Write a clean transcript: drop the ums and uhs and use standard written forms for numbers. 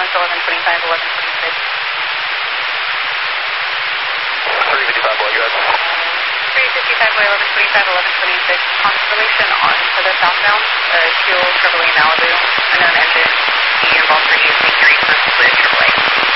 Constance 1125, 1126. 355, go ahead. 355, 1125, 1126. Constellation on to the southbound, fuel Chevrolet Malibu, unknown engine, the involved radius 3 for split AAA.